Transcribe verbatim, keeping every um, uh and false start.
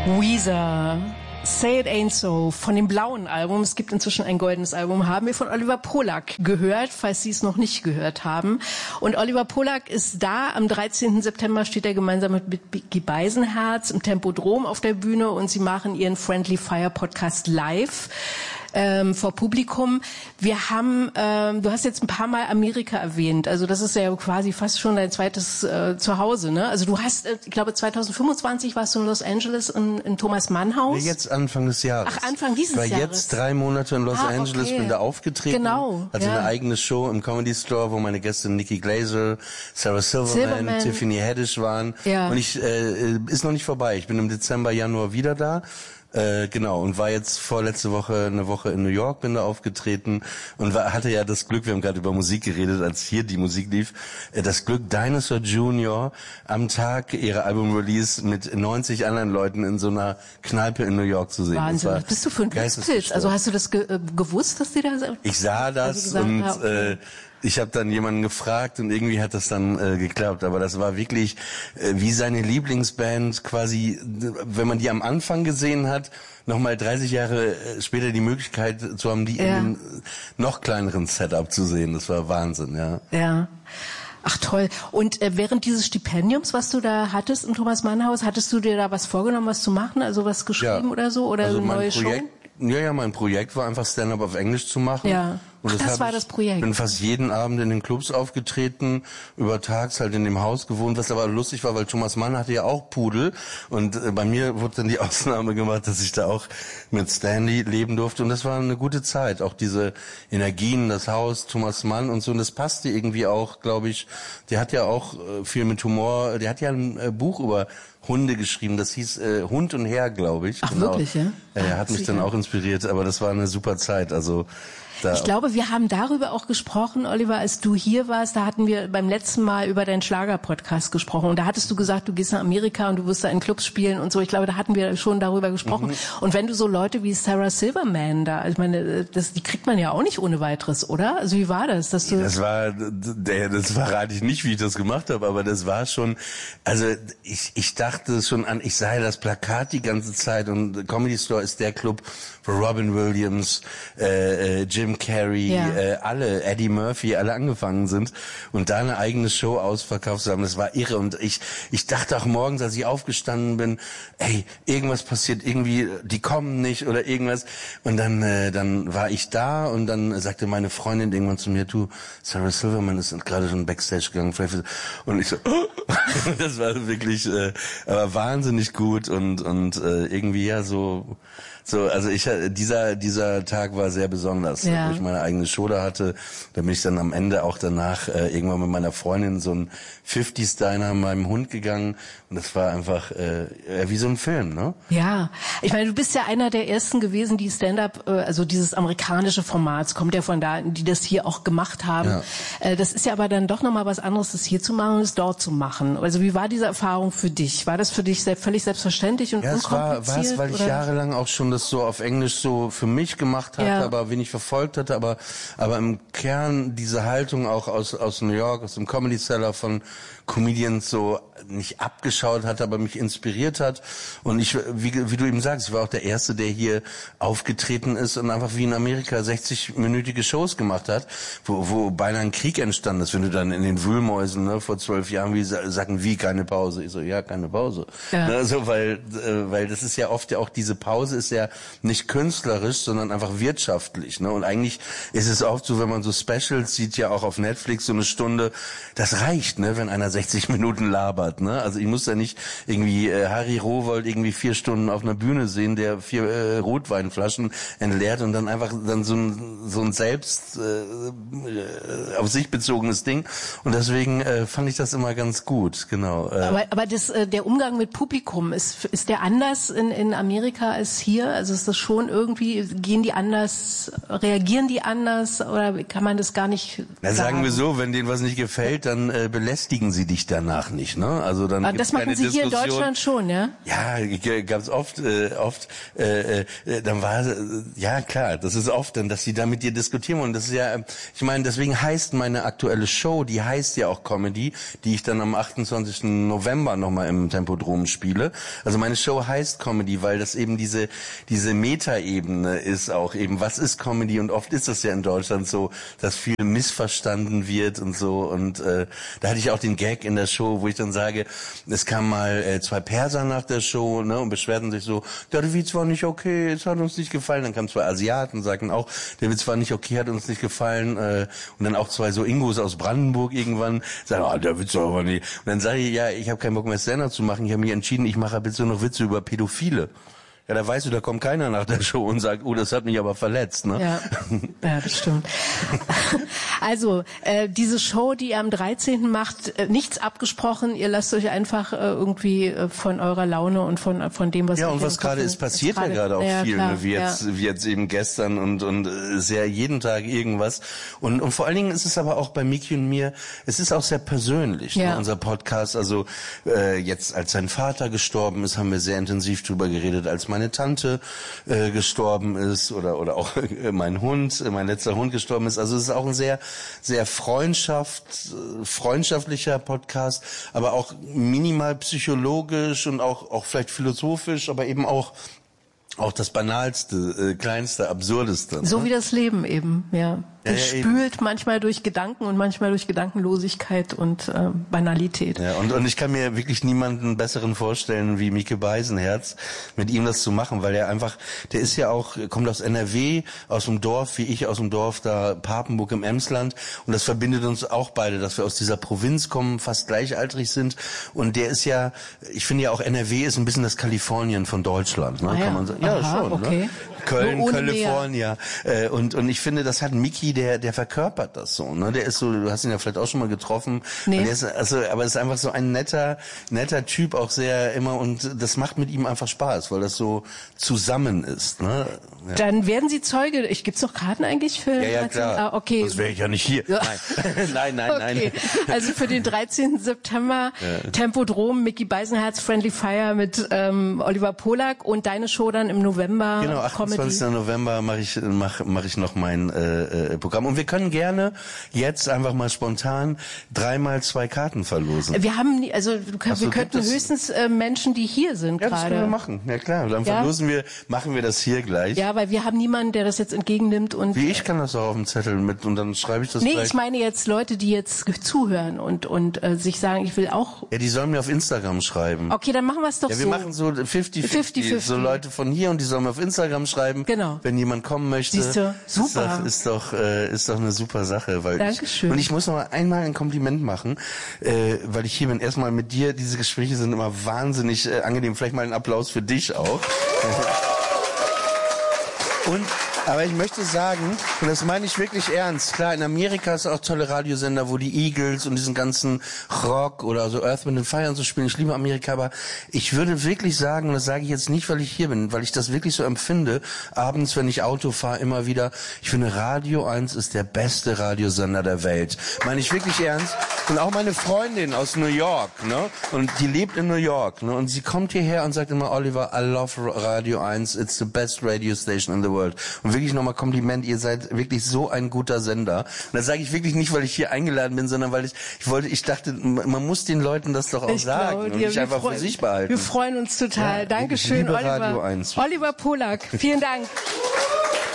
Weezer, Say It Ain't So, von dem blauen Album, es gibt inzwischen ein goldenes Album, haben wir von Oliver Polak gehört, falls Sie es noch nicht gehört haben. Und Oliver Polak ist da, am dreizehnten September steht er gemeinsam mit Biggie Beisenherz im Tempodrom auf der Bühne und sie machen ihren Friendly Fire Podcast live. Ähm, vor Publikum. Wir haben, ähm, du hast jetzt ein paar Mal Amerika erwähnt, also das ist ja quasi fast schon dein zweites äh, Zuhause, ne? Also du hast, äh, ich glaube zwanzig fünfundzwanzig warst du in Los Angeles in, in Thomas Mann Haus. Jetzt Anfang des Jahres. Ach, Anfang dieses Jahres. Ich war Jahres. jetzt drei Monate in Los ah, Angeles, okay. bin da aufgetreten. Genau. Also ja. eine eigene Show im Comedy Store, wo meine Gäste Nikki Glaser, Sarah Silverman, Silverman. Tiffany Haddish waren. Ja. Und ich, äh, ist noch nicht vorbei. Ich bin im Dezember, Januar wieder da. Äh, genau, und war jetzt vorletzte Woche eine Woche in New York, bin da aufgetreten und war, hatte ja das Glück, wir haben gerade über Musik geredet, als hier die Musik lief, äh, das Glück, Dinosaur Junior am Tag ihrer Album-Release mit neunzig anderen Leuten in so einer Kneipe in New York zu sehen. Wahnsinn, was bist du für ein Glückspilz? Also hast du das ge äh, gewusst, dass die da sind? Ich sah das gesagt, und ja, okay. äh, ich habe dann jemanden gefragt und irgendwie hat das dann äh, geklappt. Aber das war wirklich äh, wie seine Lieblingsband quasi, wenn man die am Anfang gesehen hat, nochmal dreißig Jahre später die Möglichkeit zu haben, die ja. in einem noch kleineren Setup zu sehen. Das war Wahnsinn, ja. Ja. Ach toll. Und äh, während dieses Stipendiums, was du da hattest im Thomas Mann Haus, hattest du dir da was vorgenommen, was zu machen? Also was geschrieben ja. oder so? Oder also eine neue Projekt, Show? Ja, ja, mein Projekt war einfach Stand-up auf Englisch zu machen. Ja. Und Ach, das, das war das Projekt. Ich bin fast jeden Abend in den Clubs aufgetreten, über tags halt in dem Haus gewohnt, was aber lustig war, weil Thomas Mann hatte ja auch Pudel und äh, bei mir wurde dann die Ausnahme gemacht, dass ich da auch mit Stanley leben durfte und das war eine gute Zeit, auch diese Energien, das Haus, Thomas Mann und so und das passte irgendwie auch, glaube ich, der hat ja auch äh, viel mit Humor, der hat ja ein äh, Buch über Hunde geschrieben, das hieß äh, Hund und Herr, glaube ich. Ach genau. wirklich, ja? Er hat mich dann auch inspiriert, aber das war eine super Zeit, also da ich glaube, wir haben darüber auch gesprochen, Oliver, als du hier warst. Da hatten wir beim letzten Mal über deinen Schlager-Podcast gesprochen. Und da hattest du gesagt, du gehst nach Amerika und du wirst da in Clubs spielen und so. Ich glaube, da hatten wir schon darüber gesprochen. Mhm. Und wenn du so Leute wie Sarah Silverman da, ich meine, das, die kriegt man ja auch nicht ohne weiteres, oder? Also wie war das? Dass du das war, das verrate ich nicht, wie ich das gemacht habe, aber das war schon, also ich, ich dachte schon an, ich sah das Plakat die ganze Zeit und Comedy Store ist der Club, wo Robin Williams, äh, Jim Carrey, ja. äh, alle, Eddie Murphy, alle angefangen sind und da eine eigene Show ausverkauft zu haben, das war irre und ich ich dachte auch morgens, als ich aufgestanden bin, ey, irgendwas passiert, irgendwie, die kommen nicht oder irgendwas und dann äh, dann war ich da und dann sagte meine Freundin irgendwann zu mir, du, Sarah Silverman ist gerade schon Backstage gegangen und ich so, das war wirklich äh, aber wahnsinnig gut und und äh, irgendwie ja so So, also ich dieser dieser Tag war sehr besonders, ja. wo ich meine eigene Show da hatte. Da bin ich dann am Ende auch danach äh, irgendwann mit meiner Freundin in so ein fünfziger Diner mit meinem Hund gegangen und das war einfach äh, wie so ein Film, ne? Ja, ich meine, du bist ja einer der ersten gewesen, die Stand-up, äh, also dieses amerikanische Format, kommt ja von da, die das hier auch gemacht haben. Ja. Äh, das ist ja aber dann doch nochmal was anderes, das hier zu machen und es dort zu machen. Also wie war diese Erfahrung für dich? War das für dich sehr, völlig selbstverständlich und ja, unkompliziert? Ja, es war, weil ich oder? jahrelang auch schon das so auf Englisch so für mich gemacht hatte, ja. aber wenig verfolgt hatte, aber aber im Kern diese Haltung auch aus aus New York, aus dem Comedy Cellar von Comedians so nicht abgeschaut hat, aber mich inspiriert hat und ich, wie, wie du eben sagst, ich war auch der Erste, der hier aufgetreten ist und einfach wie in Amerika sechzig-minütige Shows gemacht hat, wo, wo beinahe ein Krieg entstanden ist, wenn du dann in den Wühlmäusen ne, vor zwölf Jahren wie sagen, wie keine Pause? Ich so, ja, keine Pause. Ja. Ne, so, weil, äh, weil das ist ja oft ja auch, diese Pause ist ja nicht künstlerisch, sondern einfach wirtschaftlich. Ne? Und eigentlich ist es oft so, wenn man so Specials sieht, ja auch auf Netflix so eine Stunde, das reicht, ne, wenn einer sechzig Minuten labert, ne? Also ich muss ja nicht irgendwie äh, Harry Rowohlt irgendwie vier Stunden auf einer Bühne sehen, der vier äh, Rotweinflaschen entleert und dann einfach dann so ein so ein selbst äh, auf sich bezogenes Ding und deswegen äh, fand ich das immer ganz gut, genau. Äh. Aber aber das äh, der Umgang mit Publikum ist ist der anders in in Amerika als hier? Also ist das schon irgendwie, gehen die anders, reagieren die anders oder kann man das gar nicht Na, sagen? sagen wir so, wenn denen was nicht gefällt, dann äh, belästigen sie dich danach nicht, ne? Also dann aber gibt's das machen keine sie Diskussion. hier in Deutschland schon, ja? Ja, gab's oft, äh, oft, äh, äh, dann war, äh, ja klar, das ist oft dann, dass sie da mit dir diskutieren und das ist ja, ich meine, deswegen heißt meine aktuelle Show, die heißt ja auch Comedy, die ich dann am achtundzwanzigsten November nochmal im Tempodrom spiele. Also meine Show heißt Comedy, weil das eben diese diese Metaebene ist auch eben, was ist Comedy? Und oft ist das ja in Deutschland so, dass viel missverstanden wird und so. Und äh, da hatte ich auch den Gag in der Show, wo ich dann sage, es kamen mal äh, zwei Perser nach der Show, ne, und beschwerten sich so, der Witz war nicht okay, es hat uns nicht gefallen. Dann kamen zwei Asiaten, sagten auch, der Witz war nicht okay, hat uns nicht gefallen. Äh, und dann auch zwei so Ingos aus Brandenburg irgendwann sagen, ah, der Witz war aber nicht. Und dann sage ich, ja, ich habe keinen Bock mehr Stand-up zu machen. Ich habe mich entschieden, ich mache bitte nur noch Witze über Pädophile. Ja, da weißt du, da kommt keiner nach der Show und sagt, oh, das hat mich aber verletzt, ne? Ja, ja, das stimmt. Also, äh, diese Show, die ihr am dreizehnten macht, äh, nichts abgesprochen, ihr lasst euch einfach äh, irgendwie äh, von eurer Laune und von von dem, was ja, und was gerade ist, passiert ja gerade auch ja, viel, klar, ne? wie jetzt ja. wie jetzt eben gestern und und äh, sehr jeden Tag irgendwas. Und und vor allen Dingen ist es aber auch bei Miki und mir, es ist auch sehr persönlich, ja. ne? Unser Podcast, also äh, jetzt als sein Vater gestorben ist, haben wir sehr intensiv drüber geredet, als mein meine Tante äh, gestorben ist oder oder auch äh, mein Hund, äh, mein letzter Hund gestorben ist. Also es ist auch ein sehr sehr Freundschaft äh, freundschaftlicher Podcast, aber auch minimal psychologisch und auch auch vielleicht philosophisch, aber eben auch auch das Banalste, äh, Kleinste, Absurdeste. So ne? wie das Leben eben, ja. Ja, ja, gespült, eben. manchmal durch Gedanken und manchmal durch Gedankenlosigkeit und äh, Banalität. Ja, und, und ich kann mir wirklich niemanden besseren vorstellen wie Mieke Beisenherz, mit ihm das zu machen, weil er einfach, der ist ja auch, kommt aus N R W, aus dem Dorf, wie ich aus dem Dorf da Papenburg im Emsland, und das verbindet uns auch beide, dass wir aus dieser Provinz kommen, fast gleichaltrig sind, und der ist ja, ich finde ja auch N R W ist ein bisschen das Kalifornien von Deutschland, ne? Ah, ja. Kann man sagen. Ja, Aha, schon, okay. ne? Köln, California. Äh, und, und ich finde, das hat Miki, der, der verkörpert das so, ne? Der ist so, du hast ihn ja vielleicht auch schon mal getroffen. Nee. Und der ist, also, aber ist einfach so ein netter, netter Typ, auch sehr immer, und das macht mit ihm einfach Spaß, weil das so zusammen ist, ne? Ja. Dann werden Sie Zeuge. Ich gibt's noch Karten eigentlich für? Ja, ja, klar. Ah, okay. Das wäre ich ja nicht hier. Ja. Nein, nein, nein, okay. nein. Also für den dreizehnten September ja. Tempodrom, Micky Beisenherz, Friendly Fire mit ähm, Oliver Polak und deine Show dann im November. Genau, achtundzwanzigsten November mache ich mach, mach ich noch mein äh, äh, Programm. Und wir können gerne jetzt einfach mal spontan dreimal zwei Karten verlosen. Wir haben, nie, also du kann, so, wir könnten höchstens äh, Menschen, die hier sind ja, gerade. Das können wir machen. Ja klar, dann ja? verlosen wir, machen wir das hier gleich. Ja, weil wir haben niemanden, der das jetzt entgegennimmt und. Wie ich kann das auch auf dem Zettel mit und dann schreibe ich das nee, gleich. Nee, ich meine jetzt Leute, die jetzt zuhören und und äh, sich sagen, ich will auch. Ja, die sollen mir auf Instagram schreiben. Okay, dann machen wir es doch so. Ja, wir so. machen so fifty fifty. So Leute von hier und die sollen mir auf Instagram schreiben. Genau. Wenn jemand kommen möchte. Siehst du, super. Ist doch, ist doch, äh, ist doch eine super Sache. Weil Dankeschön. Ich, und ich muss noch mal einmal ein Kompliment machen, äh, weil ich hier bin. Erstmal mit dir, diese Gespräche sind immer wahnsinnig äh, angenehm. Vielleicht mal einen Applaus für dich auch. Und aber ich möchte sagen, und das meine ich wirklich ernst, klar, in Amerika ist auch tolle Radiosender, wo die Eagles und diesen ganzen Rock oder so Earth, Wind and Fire und so spielen. Ich liebe Amerika, aber ich würde wirklich sagen, und das sage ich jetzt nicht, weil ich hier bin, weil ich das wirklich so empfinde, abends, wenn ich Auto fahre, immer wieder, ich finde Radio eins ist der beste Radiosender der Welt. Meine ich wirklich ernst. Und auch meine Freundin aus New York, ne? Und die lebt in New York, ne? Und sie kommt hierher und sagt immer, Oliver, I love Radio eins, it's the best radio station in the world. Und wirklich nochmal Kompliment, ihr seid wirklich so ein guter Sender. Und das sage ich wirklich nicht, weil ich hier eingeladen bin, sondern weil ich, ich wollte, ich dachte, man muss den Leuten das doch auch ich sagen glaube, und nicht einfach freu, für sich behalten. Wir freuen uns total. Ja, Dankeschön, liebe Oliver. Radio eins. Oliver Polak, vielen Dank.